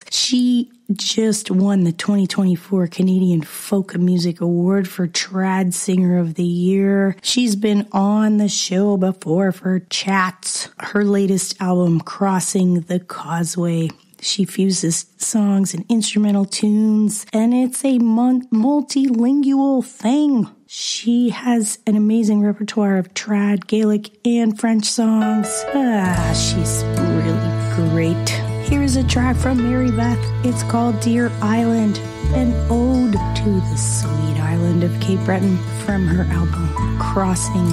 She just won the 2024 Canadian Folk Music Award for Trad Singer of the Year. She's been on the show before for chats. Her latest album, Crossing the Causeway, she fuses songs and instrumental tunes, and it's a multilingual thing. She has an amazing repertoire of trad, Gaelic, and French songs. She's really great. Here's a track from Mary Beth. It's called Dear Island, an ode to the sweet island of Cape Breton from her album, Crossing